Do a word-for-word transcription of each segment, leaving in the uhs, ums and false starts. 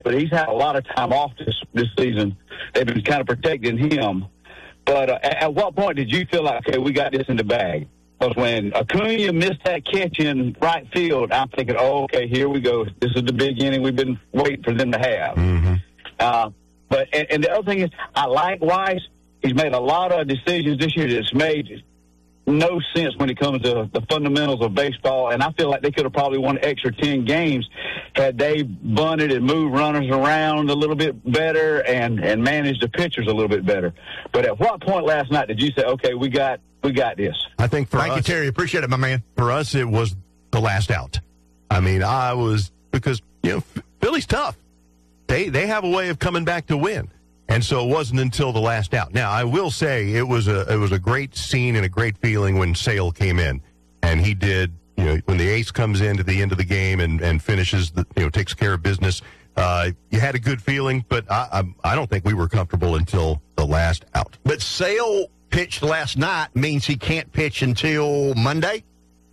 but he's had a lot of time off this this season. They've been kind of protecting him. But uh, at, at what point did you feel like, okay, we got this in the bag? Because when Acuna missed that catch in right field, I'm thinking, oh, okay, here we go. This is the big inning we've been waiting for them to have. Mm-hmm. Uh, but and, and the other thing is, I like Weiss. He's made a lot of decisions this year that's made no sense when it comes to the fundamentals of baseball, and I feel like they could have probably won an extra ten games had they bunted and moved runners around a little bit better and, and managed the pitchers a little bit better. But at what point last night did you say, okay, we got we got this? I think for Thank us, you, Terry. Appreciate it, my man. For us, it was the last out. I mean, I was because you know Philly's tough. They they have a way of coming back to win. And so it wasn't until the last out. Now, I will say it was a it was a great scene and a great feeling when Sale came in. And he did, you know, when the ace comes in to the end of the game and, and finishes, the, you know, takes care of business, uh, you had a good feeling. But I, I I don't think we were comfortable until the last out. But Sale pitched last night means he can't pitch until Monday?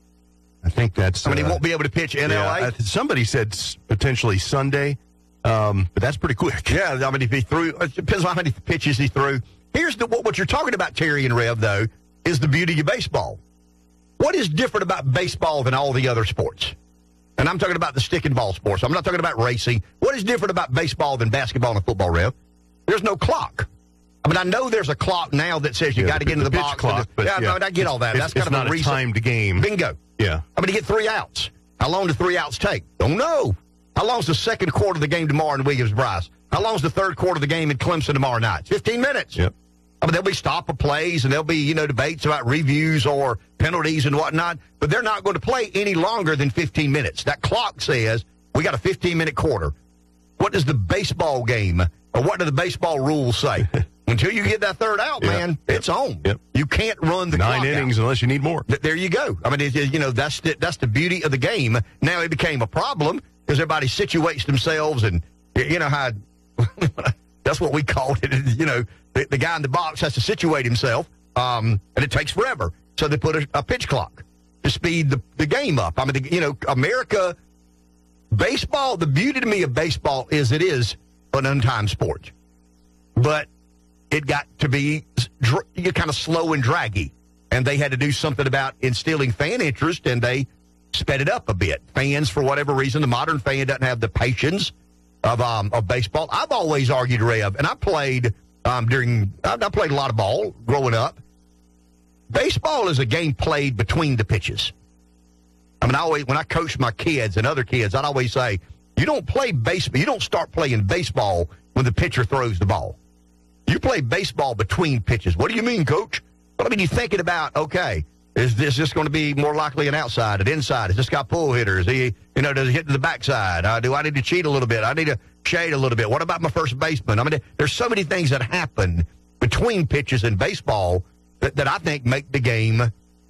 I think that's... I mean, uh, he won't be able to pitch in yeah, L A? I, somebody said s- potentially Sunday. Um, but that's pretty quick. Yeah, I mean, if he threw, it depends on how many pitches he threw. Here's the, what, what you're talking about, Terry and Rev, though, is the beauty of baseball. What is different about baseball than all the other sports? And I'm talking about the stick and ball sports. I'm not talking about racing. What is different about baseball than basketball and football, Rev? There's no clock. I mean, I know there's a clock now that says you Yeah, got to the, get into the, the pitch box. clock. The, But yeah, yeah, I, mean, I get all that. It's, That's kind it's of not a a recent timed game. Bingo. Yeah. I mean, to get three outs. How long do three outs take? Don't know. How long's the second quarter of the game tomorrow in Williams-Brice? How long's the third quarter of the game in Clemson tomorrow night? fifteen minutes. Yep. I mean, there'll be stop of plays and there'll be, you know, debates about reviews or penalties and whatnot, but they're not going to play any longer than fifteen minutes. That clock says we got a fifteen-minute quarter. What does the baseball game or what do the baseball rules say? Until you get that third out, Yep. man, Yep. it's on. Yep. You can't run the Nine clock innings out. unless you need more. Th- There you go. I mean, it, you know, that's the, that's the beauty of the game. Now it became a problem because everybody situates themselves, and you know how that's what we called it. You know, the, the guy in the box has to situate himself, um, and it takes forever. So they put a, a pitch clock to speed the, the game up. I mean, the, you know, America, baseball, the beauty to me of baseball is it is an untimed sport. But it got to be dr- kind of slow and draggy. And they had to do something about instilling fan interest, and they sped it up a bit. Fans, for whatever reason, the modern fan doesn't have the patience of um, of baseball. I've always argued, Rev, and I played um, during, I, I played a lot of ball growing up. Baseball is a game played between the pitches. I mean, I always, when I coach my kids and other kids, I'd always say, you don't play baseball, you don't start playing baseball when the pitcher throws the ball. You play baseball between pitches. What do you mean, Coach? Well, I mean, you're thinking about, okay, is this just going to be more likely an outside, an inside? Is this guy pull hitter? Is he, you know, does he hit to the backside? Uh, do I need to cheat a little bit? I need to shade a little bit. What about my first baseman? I mean, there's so many things that happen between pitches in baseball that, that I think make the game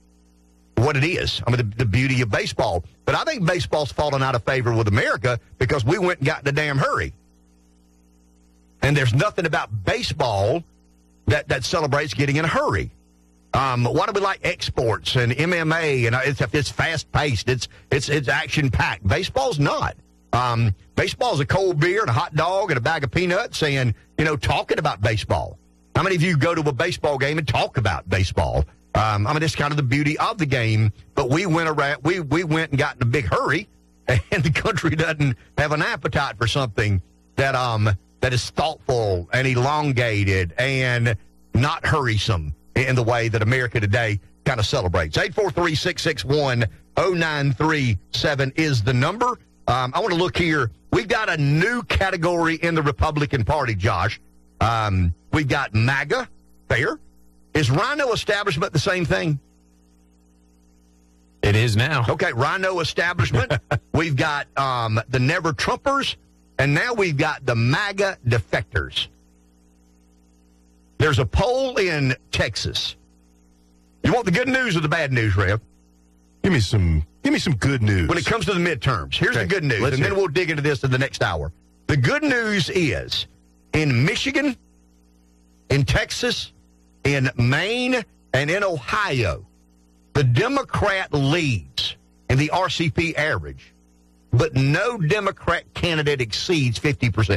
what it is. I mean, the, the beauty of baseball. But I think baseball's fallen out of favor with America because we went and got in a damn hurry. And there's nothing about baseball that, that celebrates getting in a hurry. Um, why do we like exports and M M A? And it's, it's fast-paced. It's it's it's action-packed. Baseball's not. Um, baseball's a cold beer and a hot dog and a bag of peanuts and, you know, talking about baseball. How many of you go to a baseball game and talk about baseball? Um, I mean, it's kind of the beauty of the game. But we went around. We we went and got in a big hurry, and the country doesn't have an appetite for something that um. that is thoughtful and elongated and not hurriesome in the way that America today kind of celebrates. eight four three, six six one, zero nine three seven is the number. Um, I want to look here. We've got a new category in the Republican Party, Josh. Um, we've got MAGA there. Is Rhino establishment the same thing? It is now. Okay, Rhino establishment. We've got um, the Never Trumpers. And now we've got the MAGA defectors. There's a poll in Texas. You want the good news or the bad news, Rev? Give me some give me some good news. When it comes to the midterms, here's Okay, the good news, let's and then hear it. we'll dig into this in the next hour. The good news is in Michigan, in Texas, in Maine, and in Ohio, the Democrat leads in the R C P average but no Democrat candidate exceeds fifty percent.